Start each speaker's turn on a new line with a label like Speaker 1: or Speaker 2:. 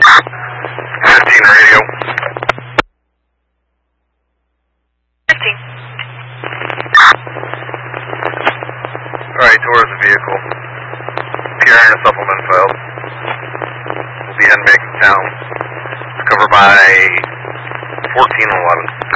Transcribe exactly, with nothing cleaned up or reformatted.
Speaker 1: fifteen radio.
Speaker 2: fifteen.
Speaker 1: Alright, towards the vehicle. P R and a supplement filed. We'll be heading back to town. It's covered by fourteen eleven.